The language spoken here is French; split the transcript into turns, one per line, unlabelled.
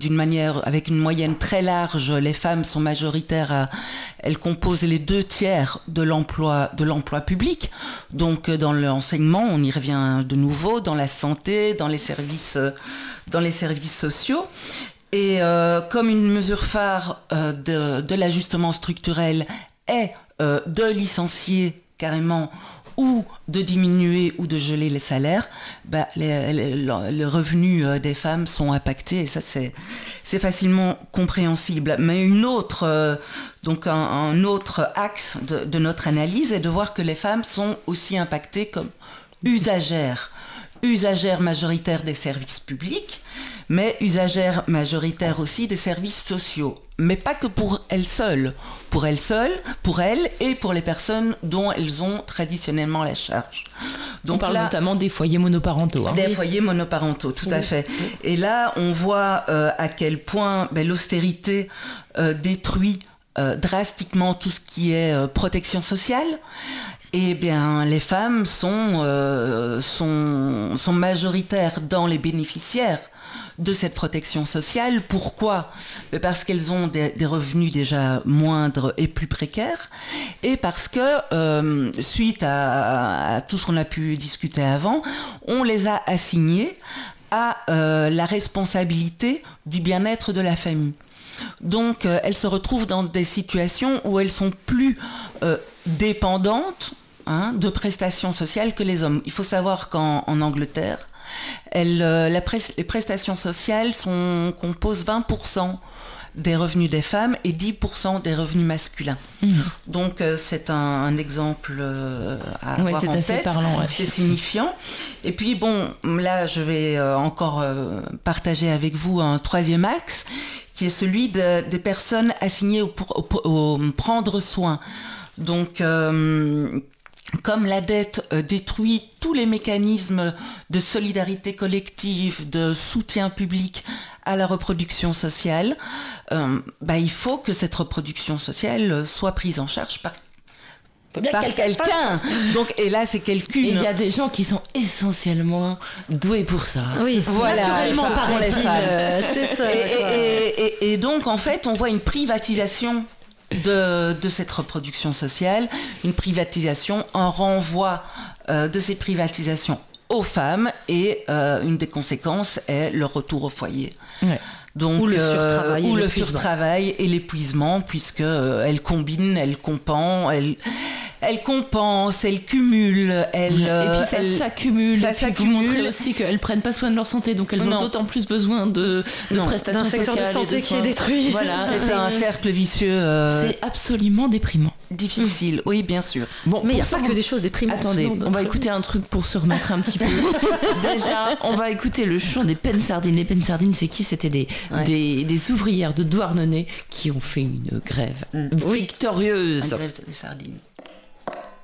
d'une manière, avec une moyenne très large, les femmes sont majoritaires, elles composent les 2/3 de l'emploi public. Donc dans l'enseignement, on y revient de nouveau, dans la santé, dans les services sociaux. Et comme une mesure phare de l'ajustement structurel est de licencier carrément ou de diminuer ou de geler les salaires, les revenus des femmes sont impactés, et ça c'est facilement compréhensible. Mais un autre axe de notre analyse est de voir que les femmes sont aussi impactées comme usagères majoritaires des services publics, mais usagères majoritaires aussi des services sociaux. Mais pas que pour elles seules, pour elles et pour les personnes dont elles ont traditionnellement la charge.
Donc on parle notamment des foyers monoparentaux.
Des foyers monoparentaux, tout à fait. Et là, on voit à quel point l'austérité détruit drastiquement tout ce qui est protection sociale. Eh bien, les femmes sont majoritaires dans les bénéficiaires de cette protection sociale. Pourquoi ? Parce qu'elles ont des revenus déjà moindres et plus précaires, et parce que, suite à tout ce qu'on a pu discuter avant, on les a assignées à la responsabilité du bien-être de la famille. Donc, elles se retrouvent dans des situations où elles sont plus dépendantes de prestations sociales que les hommes. Il faut savoir qu'en Angleterre, les prestations sociales composent 20% des revenus des femmes et 10% des revenus masculins. Donc c'est un exemple à avoir en tête.
C'est assez parlant. Ouais.
C'est signifiant. Et puis là je vais encore partager avec vous un troisième axe, qui est celui des personnes assignées au prendre soin. Donc comme la dette détruit tous les mécanismes de solidarité collective, de soutien public à la reproduction sociale, il faut que cette reproduction sociale soit prise en charge par quelqu'un. Donc, et là, c'est quelqu'un.
Et il y a des gens qui sont essentiellement doués pour ça.
Oui, voilà.
Naturellement, paraît-il.
C'est ça. Et donc, en fait, on voit une privatisation de cette reproduction sociale, une privatisation, un renvoi de ces privatisations aux femmes, et une des conséquences est le retour au foyer.
Ouais.
Donc, ou le surtravail et l'épuisement, puisque elle combine, elle compense, elle cumule,
et puis ça s'accumule. Vous montrez aussi qu'elles prennent pas soin de leur santé, donc elles ont d'autant plus besoin de prestations sociales.
D'un secteur de santé qui est détruit.
Voilà, c'est un cercle vicieux.
C'est absolument déprimant.
Difficile, oui, bien sûr.
Bon, mais il n'y a pas que des choses déprimantes.
Attendez, on va écouter un truc pour se remettre un petit peu. Déjà, on va écouter le chant des Pensardines. Les Pensardines, c'est qui ? C'était des ouvrières de Douarnenez qui ont fait une grève victorieuse.
Une grève des sardines.